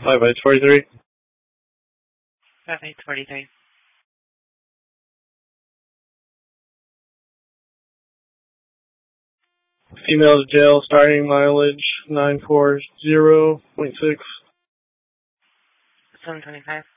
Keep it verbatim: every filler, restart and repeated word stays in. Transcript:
five eight forty-three. five eight forty-three. Female to jail, starting mileage nine four zero point six. seven twenty-five.